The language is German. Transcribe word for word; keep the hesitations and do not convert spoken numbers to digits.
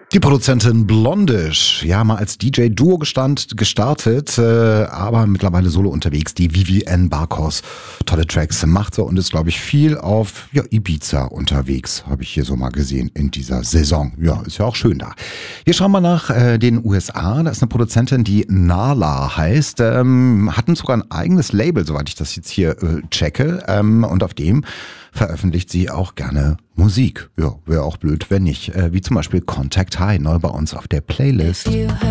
Die Produzentin Blondish, ja, mal als D J-Duo gestand, gestartet, äh, aber mittlerweile solo unterwegs. Die Vivienne Barkos tolle Tracks macht so und ist, glaube ich, viel auf ja, Ibiza unterwegs, habe ich hier so mal gesehen in dieser Saison. Ja, ist ja auch schön da. Hier schauen wir nach äh, den U S A. Da ist eine Produzentin, die Nala heißt, ähm, hatten sogar ein eigenes Label, soweit ich das jetzt hier äh, checke, ähm, und auf dem veröffentlicht sie auch gerne Musik. Ja, wäre auch blöd, wenn nicht. Äh, wie zum Beispiel Contact High, neu bei uns auf der Playlist.